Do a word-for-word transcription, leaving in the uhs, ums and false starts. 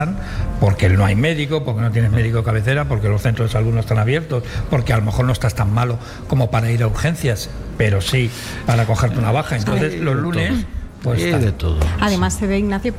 porque no hay médico, porque no tienes médico de cabecera, porque los centros de salud no están abiertos, porque a lo mejor no estás tan malo como para ir a urgencias, pero sí para cogerte una baja. Entonces los lunes pues de todo. Además se ve, Ignacio, que